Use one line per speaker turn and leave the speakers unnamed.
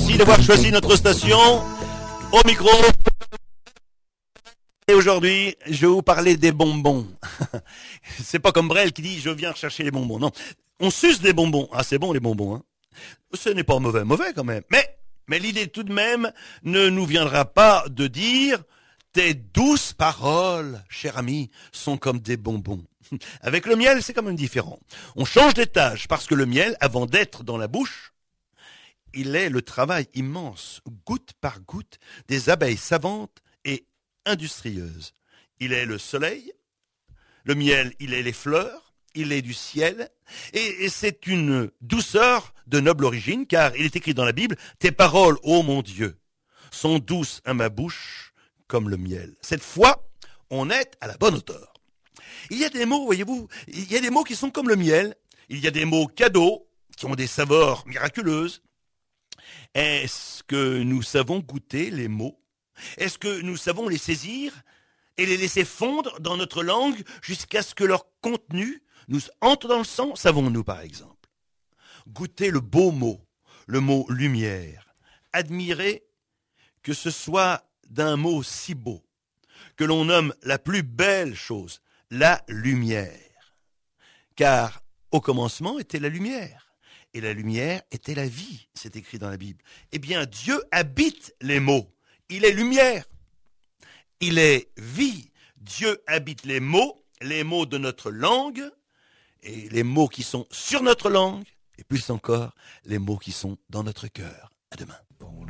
Merci d'avoir choisi notre station. Au micro. Et aujourd'hui, je vais vous parler des bonbons. C'est pas comme Brel qui dit je viens chercher les bonbons. Non, on suce des bonbons. Ah, c'est bon les bonbons. Hein. Ce n'est pas mauvais quand même. Mais l'idée tout de même ne nous viendra pas de dire tes douces paroles, cher ami, sont comme des bonbons. Avec le miel, c'est quand même différent. On change d'étage parce que le miel, avant d'être dans la bouche, il est le travail immense, goutte par goutte, des abeilles savantes et industrieuses. Il est le soleil, le miel, il est les fleurs, il est du ciel, et c'est une douceur de noble origine, car il est écrit dans la Bible, « Tes paroles, ô mon Dieu, sont douces à ma bouche comme le miel. » Cette fois, on est à la bonne hauteur. Il y a des mots, voyez-vous, il y a des mots qui sont comme le miel, il y a des mots cadeaux, qui ont des saveurs miraculeuses. Est-ce que nous savons goûter les mots? Est-ce que nous savons les saisir et les laisser fondre dans notre langue jusqu'à ce que leur contenu nous entre dans le sang? Savons-nous par exemple goûter le beau mot, le mot lumière, admirer que ce soit d'un mot si beau, que l'on nomme la plus belle chose, la lumière. Car au commencement était la lumière. Et la lumière était la vie, c'est écrit dans la Bible. Eh bien, Dieu habite les mots. Il est lumière. Il est vie. Dieu habite les mots de notre langue, et les mots qui sont sur notre langue, et plus encore, les mots qui sont dans notre cœur. À demain.